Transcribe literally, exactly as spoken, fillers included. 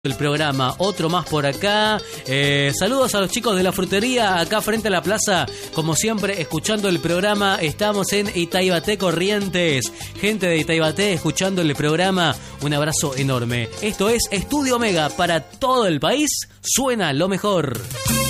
el programa, otro más por acá. Eh, saludos a los chicos de la frutería acá frente a la plaza, como siempre escuchando el programa. Estamos en Itaibate, Corrientes, gente de Itaibate escuchando el programa, un abrazo enorme. Esto es Estudio Omega para todo el país, suena lo mejor.